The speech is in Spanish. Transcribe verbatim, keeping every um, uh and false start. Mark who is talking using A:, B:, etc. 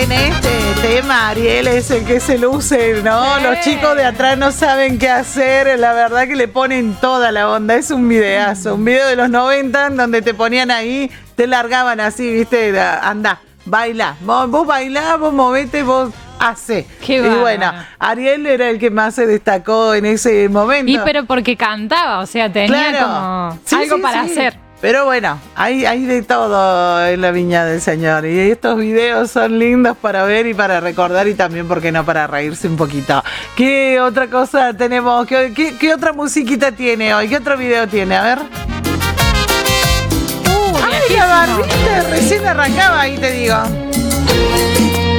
A: en este tema Ariel es el que se luce, ¿no?
B: Sí.
A: Los chicos de atrás no saben qué hacer, la verdad que le ponen toda la onda. Es un videazo, un video de los noventa en donde te ponían ahí, te largaban así, viste, anda, baila, vos, vos bailá, vos movete, vos hacé.
B: Qué
A: y
B: bárbaro.
A: bueno, Ariel era el que más se destacó en ese momento.
B: Y pero porque cantaba, o sea, tenía
A: Claro.
B: como
A: Sí,
B: algo
A: sí,
B: para
A: sí.
B: hacer.
A: Pero bueno, hay, hay de todo en la Viña del Señor. Y estos videos son lindos para ver y para recordar y también, ¿por qué no?, para reírse un poquito. ¿Qué otra cosa tenemos? ¿Qué, qué, qué otra musiquita tiene hoy? ¿Qué otro video tiene? A ver.
B: Uh,
A: ¡Ay,
B: viejísimo.
A: la barbita! Recién arrancaba ahí, te digo.